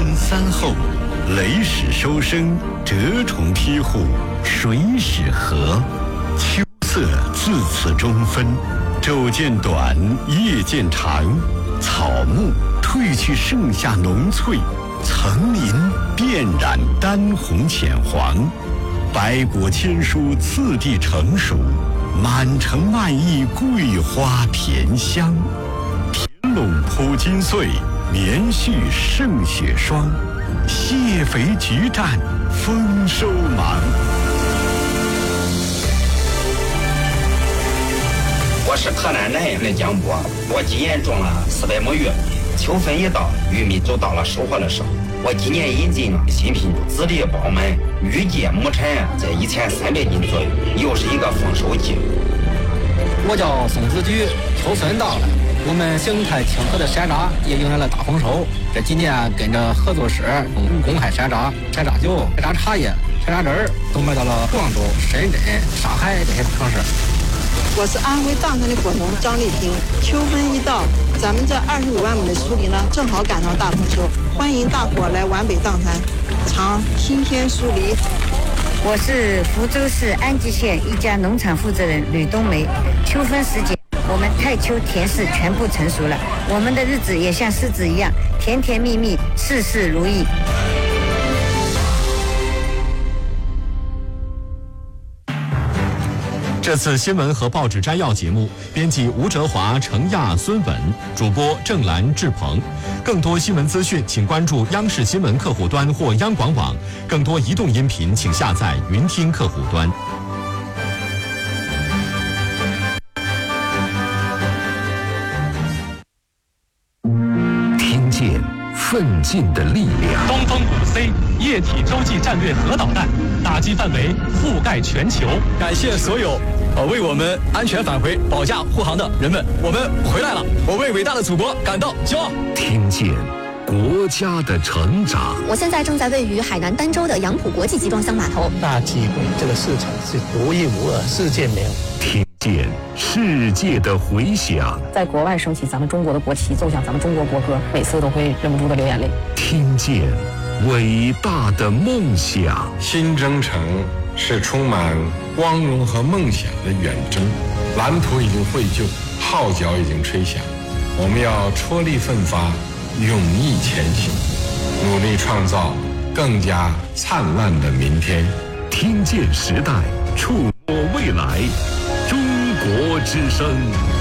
春三候，雷始收声，蛰虫披户，水始和。秋色自此中分，昼渐短，夜渐长。草木褪去盛夏浓翠，层林遍染丹红浅黄。百果千蔬次第成熟，满城漫溢桂花甜香。田垄铺金穗，棉絮胜雪霜。蟹肥菊绽，丰收忙。 我是河南南阳的江波，我今年种了400亩玉米，秋分一到，玉米就到了收获的时候。我今年引进了新品种，籽粒饱满，预计亩产在1300斤左右，又是一个丰收季。 我叫宋子菊，秋分到了，我们邢台清河的山楂也迎来了大丰收。这几年跟着合作社公开山楂、山楂酒、山楂茶叶、山楂汁儿都卖到了广州、深圳、上海这些城市。 我是安徽砀城的果农张丽萍。秋分一到，咱们这25万亩的黍梨呢，正好赶上大丰收，欢迎大伙来皖北砀滩尝新鲜黍梨。 我是福州市安吉县一家农场负责人吕冬梅。秋分时节，我们太丘甜柿全部成熟了，我们的日子也像柿子一样甜甜蜜蜜，事事如意。 这次新闻和报纸摘要节目，编辑吴哲华、程亚、孙稳，主播郑兰、志鹏。更多新闻资讯，请关注央视新闻客户端或央广网。更多移动音频，请下载云听客户端。 听见奋进的力量。 东风5C 液体洲际战略核导弹，打击范围覆盖全球。 感谢所有为我们安全返回、保驾护航的人们，我们回来了，我为伟大的祖国感到骄傲。 听见国家的成长。 我现在正在位于海南儋州的杨浦国际集装箱码头。 大机会，这个市场是独一无二，世界没有。 听见世界的回响。 在国外升起咱们中国的国旗，奏响咱们中国国歌，每次都会忍不住的流眼泪。 听见伟大的梦想。 新征程是充满光荣和梦想的远征，蓝图已经绘就，号角已经吹响，我们要踔厉奋发，勇毅前行，努力创造更加灿烂的明天。 听见时代，触摸未来，中国之声。